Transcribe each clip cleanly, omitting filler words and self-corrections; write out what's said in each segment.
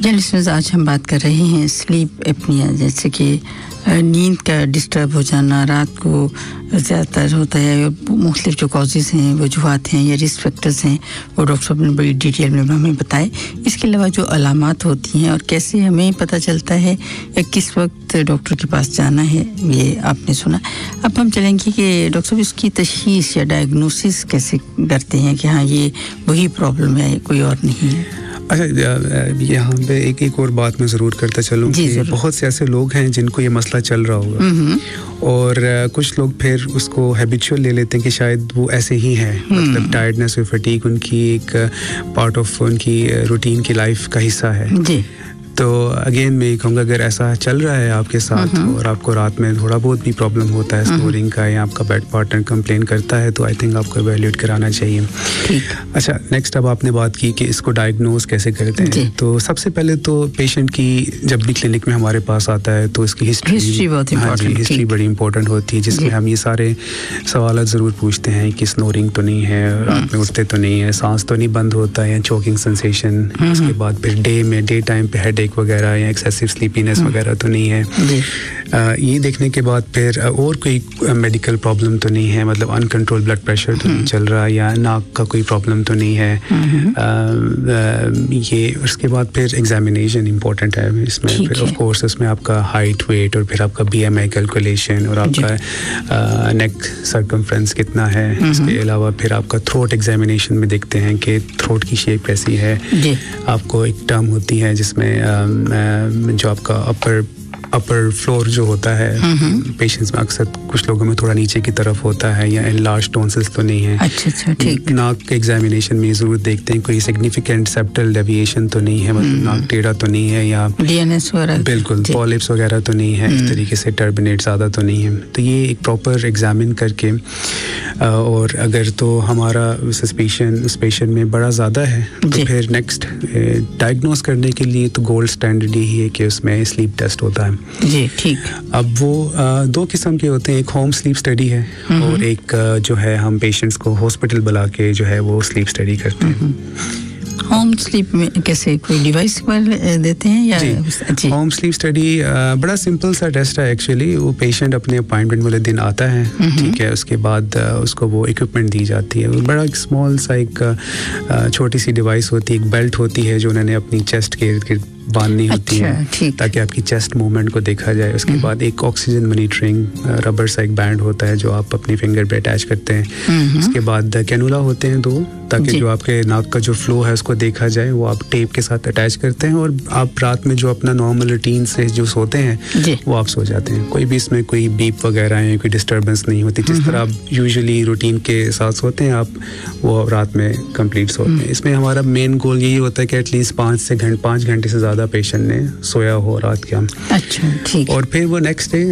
Listeners, आज हम बात कर रहे हैं स्लीप एपनिया, जैसे कि नींद का डिस्टर्ब हो जाना, रात को ज़्यादातर होता है। मुख्तलिफ जो कॉजेज़ हैं, वजूहात हैं या रिस्क फैक्टर्स हैं, वो डॉक्टर साहब ने बड़ी डिटेल में हमें बताए। इसके अलावा जो अलामात होती हैं और कैसे हमें पता चलता है या किस वक्त डॉक्टर के पास जाना है, ये आपने सुना। अब हम चलेंगे कि डॉक्टर साहब इसकी तशख़ीस या डायग्नोसिस कैसे करते हैं कि हाँ ये वही प्रॉब्लम है, कोई और नहीं है। अच्छा, यहाँ पे एक और बात मैं ज़रूर करता चलूँ कि बहुत से ऐसे लोग हैं जिनको ये मसला चल रहा होगा और कुछ लोग फिर उसको हैबिचुअल ले लेते हैं कि शायद वो ऐसे ही हैं, मतलब टायर्डनेस और फटीग उनकी एक पार्ट ऑफ उनकी रूटीन की लाइफ का हिस्सा है जी। तो अगेन मैं कहूँगा, अगर ऐसा चल रहा है आपके साथ और आपको रात में थोड़ा बहुत भी प्रॉब्लम होता है स्नोरिंग का या आपका बेड पार्टनर कंप्लेन करता है, तो आई थिंक आपको इवैल्यूएट कराना चाहिए। अच्छा, नेक्स्ट अब आपने बात की कि इसको डायग्नोज कैसे करते हैं। तो सबसे पहले तो पेशेंट की जब भी क्लिनिक में हमारे पास आता है तो इसकी हिस्ट्री बहुत इंपॉर्टेंट, हिस्ट्री बड़ी इंपॉर्टेंट होती है, जिसमें हम ये सारे सवाल ज़रूर पूछते हैं कि स्नोरिंग तो नहीं है, रात में उठते तो नहीं है, सांस तो नहीं बंद होता है या चोकिंग सेंसेशन, उसके बाद फिर डे टाइम पे हेडेक वगैरह या एक्सेसिव स्लीपीनेस वगैरह तो नहीं है। ये देखने के बाद फिर और कोई मेडिकल प्रॉब्लम तो नहीं है, मतलब अनकंट्रोल ब्लड प्रेशर तो नहीं चल रहा या नाक का कोई प्रॉब्लम तो नहीं है। ये उसके बाद फिर एग्जामिनेशन इम्पोर्टेंट है इसमें। फिर ऑफ कोर्स इसमें आपका हाइट, वेट और फिर आपका BMI कैलकुलेशन और आपका नेक सर्कमफ्रेंस कितना है। इसके अलावा फिर आपका थ्रोट एग्जामिनेशन में देखते हैं कि थ्रोट की शेप कैसी है। आपको एक टर्म होती है जिसमें जो आपका अपर फ्लोर जो होता है पेशेंट्स में अक्सर कुछ लोगों में थोड़ा नीचे की तरफ होता है या एनलार्ज टॉन्सिल्स तो नहीं है। अच्छा, ठीक। नाक के एग्जामिनेशन में जरूर देखते हैं कोई सिग्निफिकेंट सेप्टल डेविएशन तो नहीं है, मतलब नाक टेढ़ा तो नहीं है या DNS वगैरह, बिल्कुल पॉलिप्स वगैरह तो नहीं है, इस तरीके से टर्बिनेट ज़्यादा तो नहीं है। तो ये एक प्रॉपर एग्जामिन करके और अगर तो हमारा सस्पिशन उस पेशेंट में बड़ा ज़्यादा है तो फिर नेक्स्ट डायग्नोस करने के लिए तो गोल्ड स्टैंडर्ड यही है कि उसमें स्लीप टेस्ट होता है जी। ठीक। अब वो दो किस्म के होते हैं, एक होम स्लीप स्टडी है और एक जो है हम पेशेंट्स को हॉस्पिटल बुला के जो है वो स्लीप स्टडी करते हैं। होम स्लीप में कैसे, कोई डिवाइस पर देते हैं या जी? होम स्लीप स्टडी बड़ा सिंपल सा टेस्ट है एक्चुअली। वो पेशेंट अपने अपॉइंटमेंट वाले दिन आता है, ठीक है, उसके बाद उसको वो इक्विपमेंट दी जाती है। बड़ा स्मॉल सा एक छोटी सी डिवाइस होती है, एक बेल्ट होती है जो उन्होंने अपनी चेस्ट के इर्द गिर्द बांधनी होती है ताकि आपकी चेस्ट मूवमेंट को देखा जाए। उसके बाद एक ऑक्सीजन मॉनिटरिंग रबर सा एक बैंड होता है जो आप अपनी फिंगर पे अटैच करते हैं। उसके बाद कैनुला होते हैं 2, ताकि जो आपके नाक का जो फ्लो है उसको देखा जाए, वो आप टेप के साथ अटैच करते हैं और आप रात में जो अपना नॉर्मल रूटीन से जो सोते हैं वो आप सो जाते हैं। कोई भी इसमें कोई बीप वगैरह है, कोई डिस्टर्बेंस नहीं होती। जिस तरह आप यूजुअली रूटीन के साथ सोते हैं आप, वो रात में कंप्लीट सोते हैं। इसमें हमारा मेन गोल यही होता है कि एटलीस्ट 5 घंटे से ज़्यादा पेशेंट ने सोया हो रात का। अच्छा, ठीक। और फिर वो नेक्स्ट डे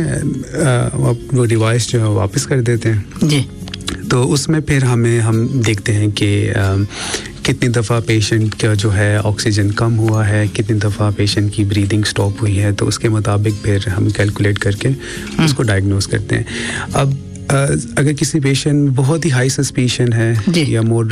वो डिवाइस जो है वापस कर देते हैं जी। तो उसमें फिर हम देखते हैं कि कितनी दफ़ा पेशेंट का जो है ऑक्सीजन कम हुआ है, कितनी दफ़ा पेशेंट की ब्रीदिंग स्टॉप हुई है, तो उसके मुताबिक फिर हम कैलकुलेट करके उसको डायग्नोस करते हैं। अब अगर किसी पेशेंट में बहुत ही हाई सस्पिशन है या मोर